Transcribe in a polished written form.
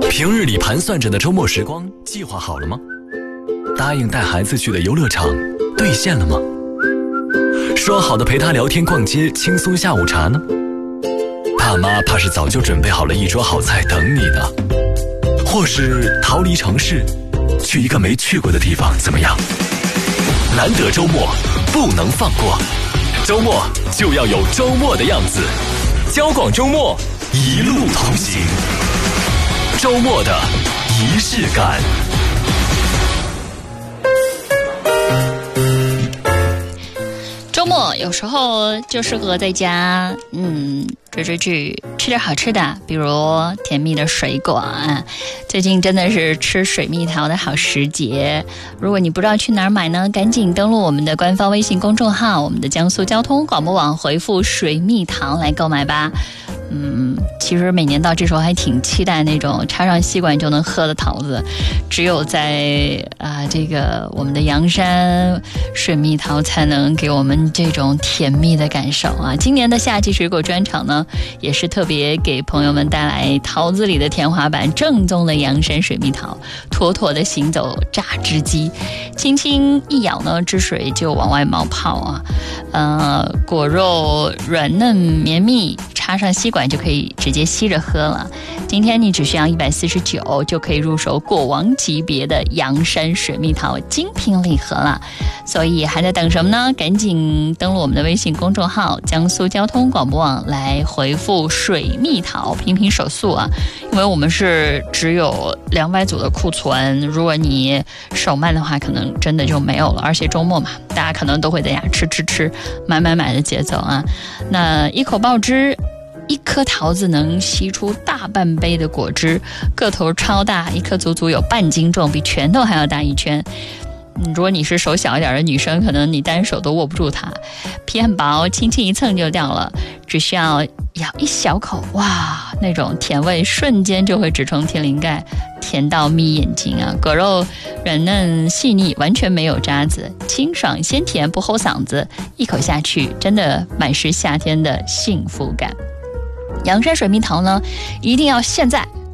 平日里盘算着的周末时光计划好了吗？答应带孩子去的游乐场兑现了吗？说好的陪他聊天逛街轻松下午茶呢？爸妈怕是早就准备好了一桌好菜等你呢。或是逃离城市去一个没去过的地方怎么样？难得周末不能放过，周末就要有周末的样子。交广周末一路同行，周末的仪式感。 周末有时候就适合在家追剧，吃点好吃的，比如甜蜜的水果啊。最近真的是吃水蜜桃的好时节，如果你不知道去哪儿买呢，赶紧登录我们的官方微信公众号，我们的江苏交通广播网，回复水蜜桃来购买吧。其实每年到这时候还挺期待那种插上吸管就能喝的桃子，只有在这个我们的阳山水蜜桃才能给我们这种甜蜜的感受啊。今年的夏季水果专场呢，也是特别给朋友们带来桃子里的天花板，正宗的阳山水蜜桃，妥妥的行走榨汁机，轻轻一咬呢，汁水就往外冒泡啊。果肉软嫩绵密，插上吸管就可以直接吸着喝了。今天你只需要149就可以入手果王级别的阳山水蜜桃精品礼盒了，所以还在等什么呢？赶紧登录我们的微信公众号江苏交通广播网来回复水蜜桃，频频手速啊，因为我们是只有200组的库存，如果你手慢的话可能真的就没有了，而且周末嘛，大家可能都会在家吃买的节奏啊。那一口爆汁，一颗桃子能吸出大半杯的果汁，个头超大，一颗足足有半斤重，比拳头还要大一圈。如果你是手小一点的女生，可能你单手都握不住它。皮很薄，轻轻一蹭就掉了，只需要咬一小口，哇，那种甜味瞬间就会直冲天灵盖，甜到眯眼睛啊！果肉软嫩细腻，完全没有渣子，清爽鲜甜，不齁嗓子，一口下去真的满是夏天的幸福感。阳山水蜜桃呢，一定要现在